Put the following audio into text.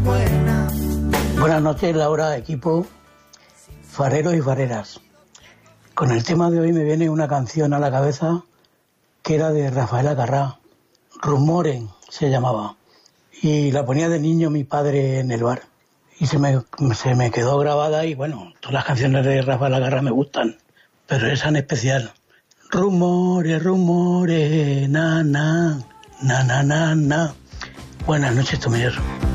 Buenas noches, Laura, equipo, fareros y fareras. Con el tema de hoy me viene una canción a la cabeza que era de Rafaela Carrà, Rumores se llamaba, y la ponía de niño mi padre en el bar y se me quedó grabada. Y bueno, todas las canciones de Rafaela Carrà me gustan, pero esa en especial. Rumores, rumores, na, na, na, na, na, na. Buenas noches, Tomilloso.